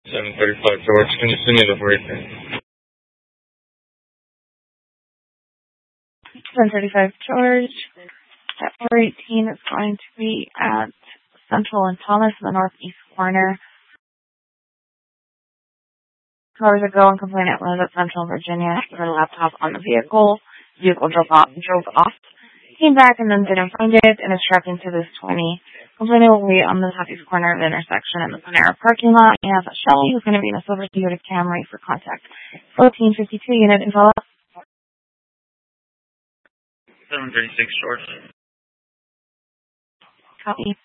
735 George, can you send me the breakdown? 735 George. At 418 is going to be at Central and Thomas in the northeast corner. Cars are going complainant was at Central Virginia. Her laptop on the vehicle. Vehicle drove off. Came back and then didn't find it and is tracking to this 20. Complainant will be on the southeast corner of the intersection in the Panera parking lot. We have a Shelly who's going to be in a silver Toyota Camry for contact. 1452 unit and follow up. 736 George. Copy.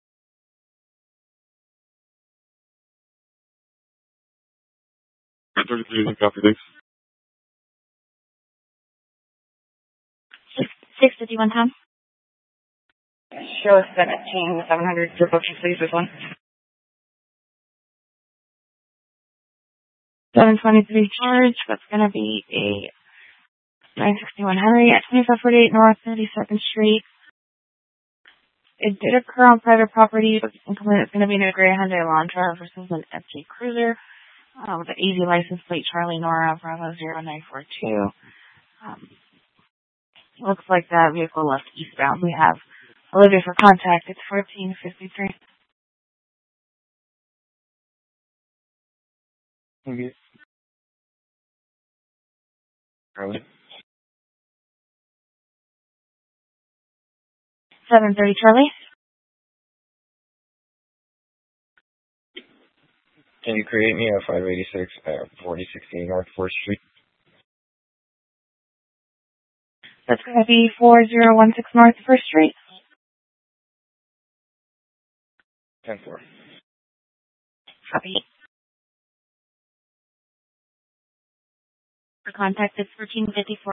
33, copy, thanks. 651 Tom. Show 17,700 for booking, please, this one. 723 George, that's going to be a 961 Henry at 2548 North 32nd Street. It did occur on private property, but it's going to be a gray Hyundai Elantra versus an FJ Cruiser with an AZ license plate Charlie Nora Bravo 0942. Looks like that vehicle left eastbound. We have Olivia for contact. It's 1453. Okay. Charlie. 730 Charlie. Can you create me a 586 at 4016 North 4th Street? That's going to be 4016 North 1st Street. 10-4. Copy. For contact, it's 1354.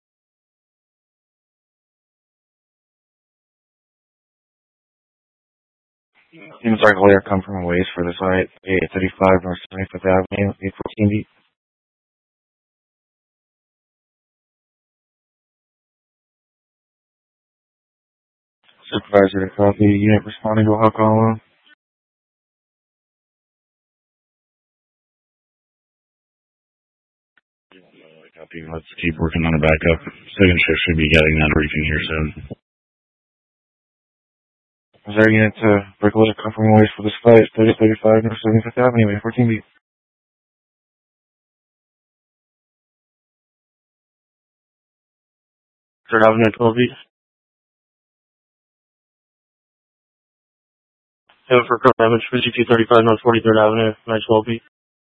Seems like later come from a ways for the site. 835 North 75th Avenue, 814B. Supervisor to copy. Unit responding to a hot call. Copy. Let's keep working on a backup. Second shift should be getting that briefing here soon. Is there a unit to Bricklet come from ways for the site? 3035 North 75th Avenue, 814B. Third Avenue, 12B. For damage, 5235 North 43rd Avenue, 912B.